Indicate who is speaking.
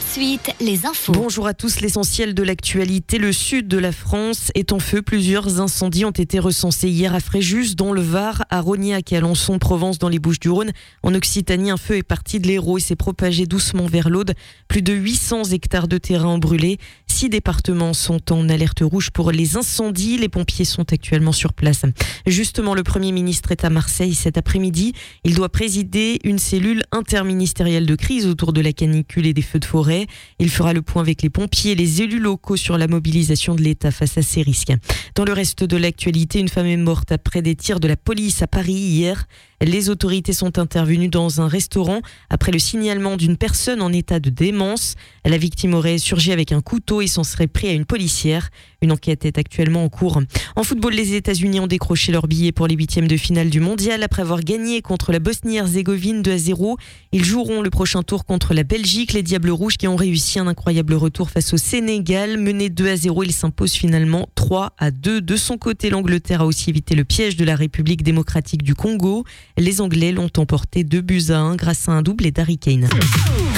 Speaker 1: suite, les infos.
Speaker 2: Bonjour à tous, l'essentiel de l'actualité. Le sud de la France est en feu. Plusieurs incendies ont été recensés hier à Fréjus, dans le Var, à Rognac et à Alençon, Provence, dans les Bouches-du-Rhône. En Occitanie, un feu est parti de l'Hérault et s'est propagé doucement vers l'Aude. Plus de 800 hectares de terrain ont brûlé. 6 départements sont en alerte rouge pour les incendies. Les pompiers sont actuellement sur place. Justement, le Premier ministre est à Marseille cet après-midi. Il doit présider une cellule interministérielle de crise autour de la canicule et des feux de forêt. Il fera le point avec les pompiers et les élus locaux sur la mobilisation de l'État face à ces risques. Dans le reste de l'actualité, une femme est morte après des tirs de la police à Paris hier. Les autorités sont intervenues dans un restaurant après le signalement d'une personne en état de démence. La victime aurait surgi avec un couteau et s'en serait pris à une policière. Une enquête est actuellement en cours. En football, les États-Unis ont décroché leur billet pour les 8e de finale du mondial après avoir gagné contre la Bosnie-Herzégovine 2-0. Ils joueront le prochain tour contre la Belgique. Les Diables Rouges qui ont réussi un incroyable retour face au Sénégal. Menés 2-0, ils s'imposent finalement 3-2. De son côté, l'Angleterre a aussi évité le piège de la République démocratique du Congo. Les Anglais l'ont emporté 2-1 grâce à un doublé d'Harry Kane.